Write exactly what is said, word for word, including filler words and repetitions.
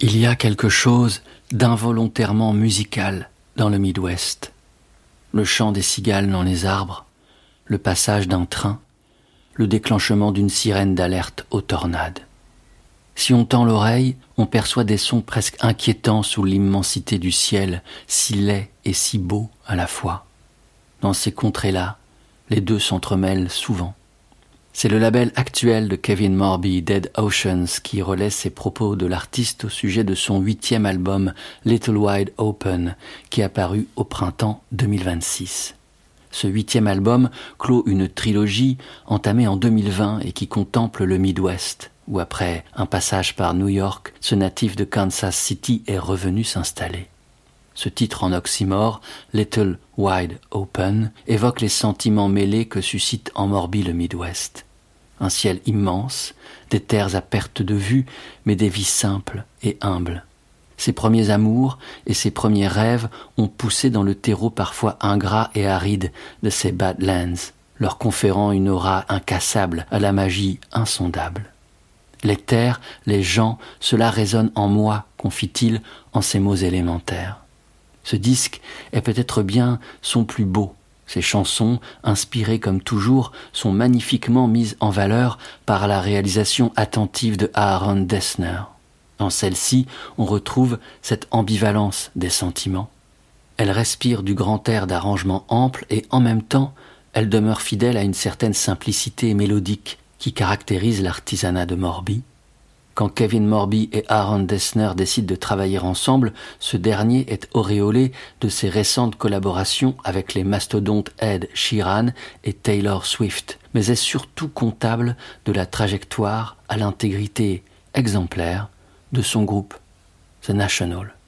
Il y a quelque chose d'involontairement musical dans le Midwest. Le chant des cigales dans les arbres, le passage d'un train, le déclenchement d'une sirène d'alerte aux tornades. Si on tend l'oreille, on perçoit des sons presque inquiétants sous l'immensité du ciel, si laid et si beau à la fois. Dans ces contrées-là, les deux s'entremêlent souvent. C'est le label actuel de Kevin Morby, Dead Oceans, qui relaie ses propos de l'artiste au sujet de son huitième album Little Wide Open, qui est apparu au printemps deux mille vingt-six. Ce huitième album clôt une trilogie entamée en deux mille vingt et qui contemple le Midwest, où après un passage par New York, ce natif de Kansas City est revenu s'installer. Ce titre en oxymore, Little Wide Open, évoque les sentiments mêlés que suscite en Morby le Midwest. Un ciel immense, des terres à perte de vue, mais des vies simples et humbles. Ses premiers amours et ses premiers rêves ont poussé dans le terreau parfois ingrat et aride de ces Badlands, leur conférant une aura incassable à la magie insondable. Les terres, les gens, cela résonne en moi, confie-t-il en ces mots élémentaires. Ce disque est peut-être bien son plus beau. Ses chansons, inspirées comme toujours, sont magnifiquement mises en valeur par la réalisation attentive de Aaron Dessner. Dans celle-ci, on retrouve cette ambivalence des sentiments. Elle respire du grand air d'arrangement ample et en même temps, elle demeure fidèle à une certaine simplicité mélodique qui caractérise l'artisanat de Morby. Quand Kevin Morby et Aaron Dessner décident de travailler ensemble, ce dernier est auréolé de ses récentes collaborations avec les mastodontes Ed Sheeran et Taylor Swift, mais est surtout comptable de la trajectoire à l'intégrité exemplaire de son groupe, The National.